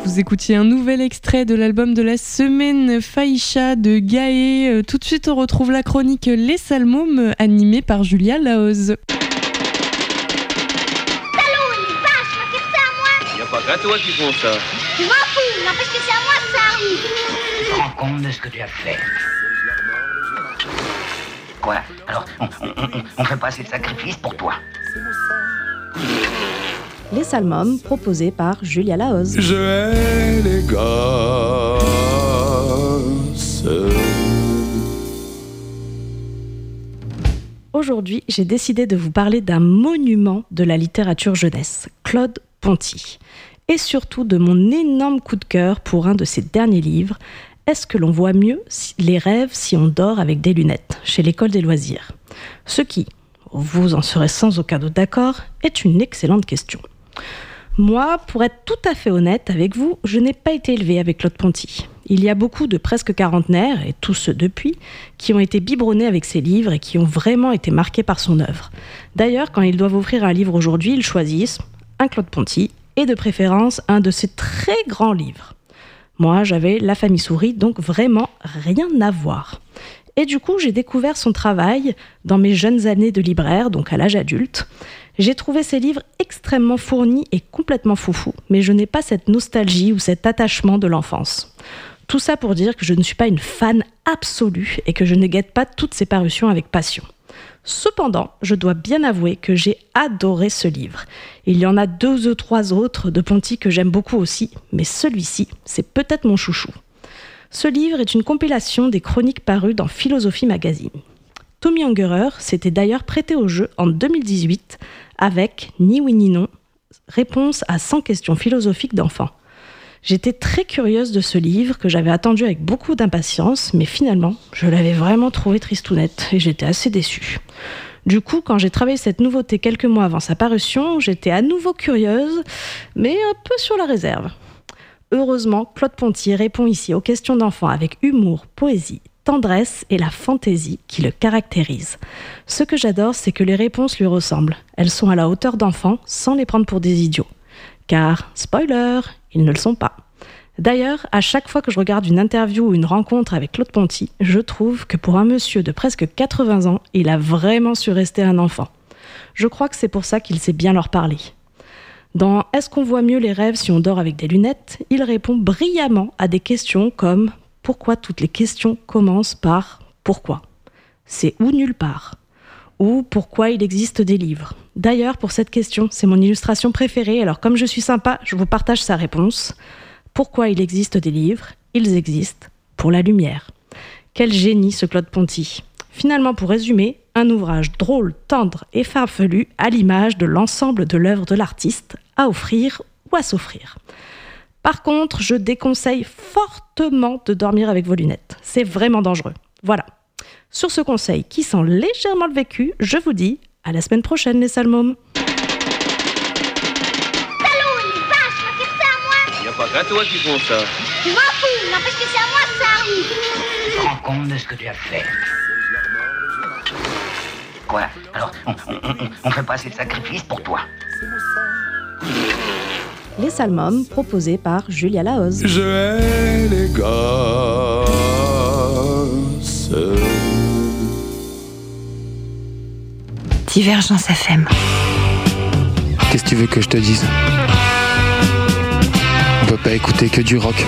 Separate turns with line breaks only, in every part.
Vous écoutiez un nouvel extrait de l'album de la semaine Faïcha de Gaé. Tout de suite, on retrouve la chronique Les Salmômes, animée par Julia Laoz.
Salaud, les vaches, ça fait ça à moi.
Y a pas qu'à toi qui font ça.
Je m'en fous, n'empêche que c'est à moi que ça arrive.
Tu te rends compte de ce que tu as fait? Quoi? Alors, on fait pas assez de sacrifices pour toi?
Les Salmômes, proposés par Julia Laoz.
Je hais les gosses.
Aujourd'hui, j'ai décidé de vous parler d'un monument de la littérature jeunesse, Claude Ponty. Et surtout de mon énorme coup de cœur pour un de ses derniers livres, Est-ce que l'on voit mieux les rêves si on dort avec des lunettes, chez l'École des loisirs? Ce qui, vous en serez sans aucun doute d'accord, est une excellente question. Moi, pour être tout à fait honnête avec vous, je n'ai pas été élevée avec Claude Ponty. Il y a beaucoup de presque quarantenaires, et tous ceux depuis, qui ont été biberonnés avec ses livres et qui ont vraiment été marqués par son œuvre. D'ailleurs, quand ils doivent offrir un livre aujourd'hui, ils choisissent un Claude Ponty, et de préférence un de ses très grands livres. Moi, j'avais La Famille Souris, donc vraiment rien à voir. Et du coup, j'ai découvert son travail dans mes jeunes années de libraire, donc à l'âge adulte. J'ai trouvé ses livres extrêmement fournis et complètement foufous, mais je n'ai pas cette nostalgie ou cet attachement de l'enfance. Tout ça pour dire que je ne suis pas une fan absolue et que je ne guette pas toutes ses parutions avec passion. Cependant, je dois bien avouer que j'ai adoré ce livre. Il y en a 2 ou 3 autres de Ponty que j'aime beaucoup aussi, mais celui-ci, c'est peut-être mon chouchou. Ce livre est une compilation des chroniques parues dans Philosophie Magazine. Tommy Ungerer s'était d'ailleurs prêté au jeu en 2018 avec Ni oui ni non, réponse à 100 questions philosophiques d'enfants. J'étais très curieuse de ce livre que j'avais attendu avec beaucoup d'impatience, mais finalement, je l'avais vraiment trouvé tristounette et j'étais assez déçue. Du coup, quand j'ai travaillé cette nouveauté quelques mois avant sa parution, j'étais à nouveau curieuse, mais un peu sur la réserve. Heureusement, Claude Ponty répond ici aux questions d'enfants avec humour, poésie, tendresse et la fantaisie qui le caractérise. Ce que j'adore, c'est que les réponses lui ressemblent. Elles sont à la hauteur d'enfants sans les prendre pour des idiots. Car, spoiler, ils ne le sont pas. D'ailleurs, à chaque fois que je regarde une interview ou une rencontre avec Claude Ponty, je trouve que pour un monsieur de presque 80 ans, il a vraiment su rester un enfant. Je crois que c'est pour ça qu'il sait bien leur parler. Dans « Est-ce qu'on voit mieux les rêves si on dort avec des lunettes ?», il répond brillamment à des questions comme « Pourquoi toutes les questions commencent par « Pourquoi ?», c'est ou nulle part, ou « Pourquoi il existe des livres ?». D'ailleurs, pour cette question, c'est mon illustration préférée, alors comme je suis sympa, je vous partage sa réponse. Pourquoi il existe des livres ? Ils existent pour la lumière. Quel génie ce Claude Ponty. Finalement, pour résumer, un ouvrage drôle, tendre et farfelu à l'image de l'ensemble de l'œuvre de l'artiste, à offrir ou à s'offrir. Par contre, je déconseille fortement de dormir avec vos lunettes. C'est vraiment dangereux. Voilà. Sur ce conseil qui sent légèrement le vécu, je vous dis à la semaine prochaine, les Salmômes.
Salaud, les vaches, ça fait ça à moi.
Y a pas qu'à toi qui font ça.
Je m'en fous, n'empêche que c'est à moi que ça arrive.
Tu te rends compte de ce que tu as fait? Quoi? Alors, on fait pas assez de sacrifices pour toi?
Les Salmômes, proposés par Julia Laoz.
Je hais les gosses.
Divergence FM.
Qu'est-ce que tu veux que je te dise? On peut pas écouter que du rock.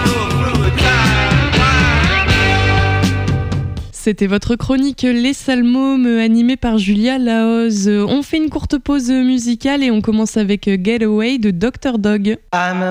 C'était votre chronique Les Salmômes, animée par Julia Laoz. On fait une courte pause musicale et on commence avec Getaway de Dr. Dog.